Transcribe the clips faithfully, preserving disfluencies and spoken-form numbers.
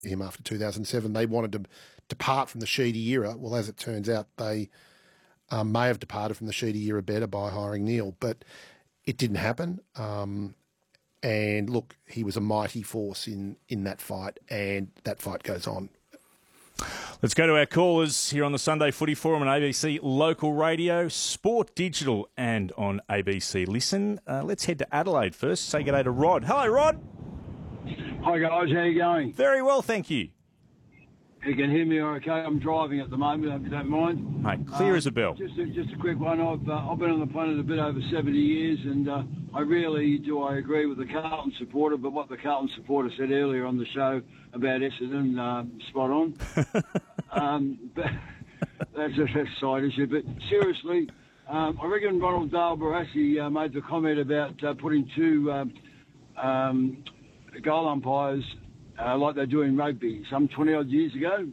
him after two thousand seven. They wanted to depart from the Sheedy era. Well, as it turns out, they um, may have departed from the Sheedy era better by hiring Neil, but it didn't happen. Um, and look, he was a mighty force in, in that fight, and that fight goes on. Let's go to our callers here on the Sunday Footy Forum on A B C Local Radio, Sport Digital, and on A B C Listen. Uh, let's head to Adelaide first. Say good day to Rod. Hello, Rod. Hi, guys. How you going? Very well, thank you. You can hear me okay? I'm driving at the moment, if you don't mind. Mate, clear uh, as a bell. Just a, just a quick one. I've uh, I've been on the planet a bit over seventy years, and uh, I really do I agree with the Carlton supporter, but what the Carlton supporter said earlier on the show about Essendon, uh, spot on. um, but that's a, that's a side issue. But seriously, um, I reckon Ronald Dale Barassi uh, made the comment about uh, putting two um, um, goal umpires Uh, like they do in rugby some twenty-odd years ago.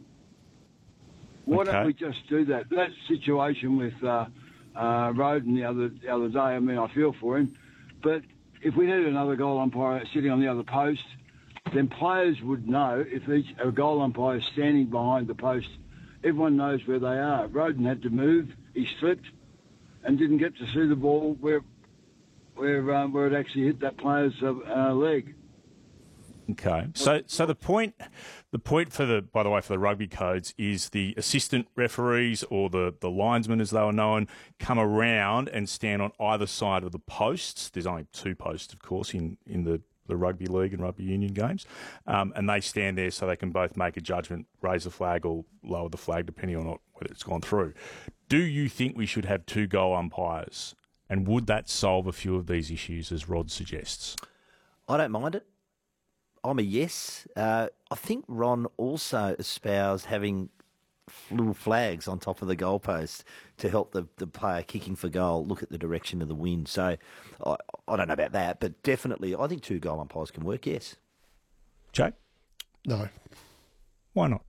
Why okay. don't we just do that? That situation with uh, uh, Roden the other the other day, I mean, I feel for him. But if we had another goal umpire sitting on the other post, then players would know if each a goal umpire is standing behind the post, everyone knows where they are. Roden had to move, he slipped, and didn't get to see the ball where where um, where it actually hit that player's uh, leg. Okay, so so the point, the point for the by the way for the rugby codes is the assistant referees or the, the linesmen as they were known come around and stand on either side of the posts. There's only two posts, of course, in, in the, the rugby league and rugby union games, um, and they stand there so they can both make a judgment, raise the flag or lower the flag depending on whether it's gone through. Do you think we should have two goal umpires, and would that solve a few of these issues, as Rod suggests? I don't mind it. I'm a yes. Uh, I think Ron also espoused having little flags on top of the goalpost to help the, the player kicking for goal look at the direction of the wind. So I, I don't know about that, but definitely I think two goal umpires can work, yes. Jake? No. Why not?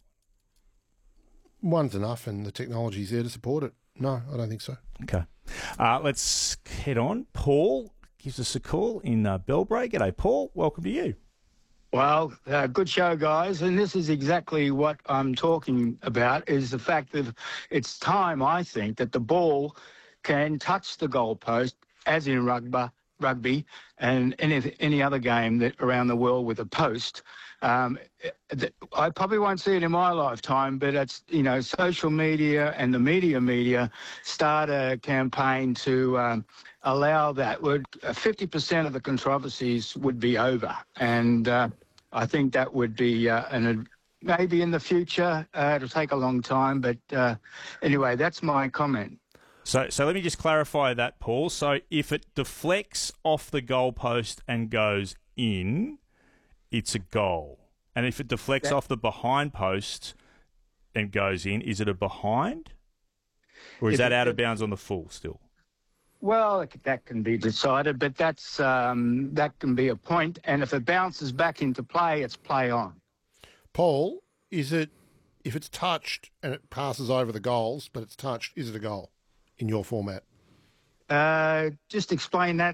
One's enough and the technology's there to support it. No, I don't think so. Okay. Uh, let's head on. Paul gives us a call in uh, Belbray. G'day, Paul. Welcome to you. Well, uh, good show, guys. And this is exactly what I'm talking about, is the fact that it's time, I think, that the ball can touch the goalpost, as in rugby, rugby and any, any other game that around the world with a post. Um, I probably won't see it in my lifetime, but it's, you know, social media and the media media start a campaign to um, allow that. Would fifty percent of the controversies would be over, and uh, I think that would be uh, an maybe in the future. Uh, it'll take a long time, but uh, anyway, that's my comment. So, so let me just clarify that, Paul. So, if it deflects off the goalpost and goes in, it's a goal. And if it deflects that, off the behind post and goes in, is it a behind? Or is that it, out of bounds on the full still? Well, that can be decided, but that's um, that can be a point. And if it bounces back into play, it's play on. Paul, is it, if it's touched and it passes over the goals, but it's touched, is it a goal in your format? Uh, just explain that.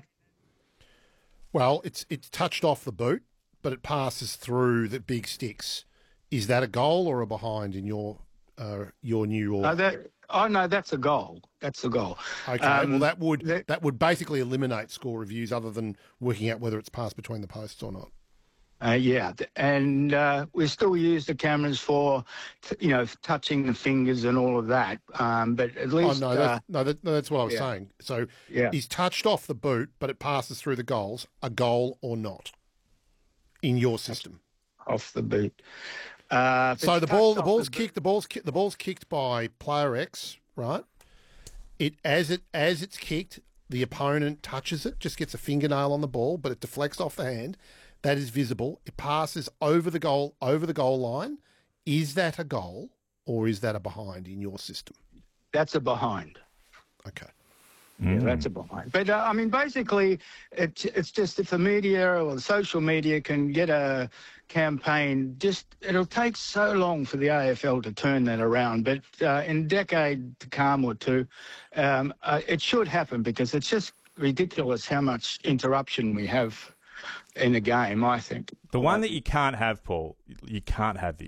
Well, it's it's touched off the boot, but it passes through the big sticks. Is that a goal or a behind in your uh, your new or? Uh, that, oh no, that's a goal. That's a goal. Okay, um, well that would that, that would basically eliminate score reviews, other than working out whether it's passed between the posts or not. Uh, yeah, and uh, we still use the cameras for, you know, touching the fingers and all of that. Um, but at least, oh no, uh, that's, no, that, no, that's what I was yeah. saying. So, yeah. he's touched off the boot, but it passes through the goals. A goal or not in your system? Off the boot. Uh, so the ball, the ball's the kicked. The ball's ki- the ball's kicked by player X, right? It as it as it's kicked, the opponent touches it, just gets a fingernail on the ball, but it deflects off the hand. That is visible. It passes over the goal, over the goal line. Is that a goal or is that a behind in your system? That's a behind. Okay. Yeah, that's a behind. But, uh, I mean, basically, it, it's just if the media or the social media can get a campaign, just it'll take so long for the A F L to turn that around. But uh, in a decade to come or two, um, uh, it should happen, because it's just ridiculous how much interruption we have in the game, I think. The one that you can't have, Paul, you can't have this.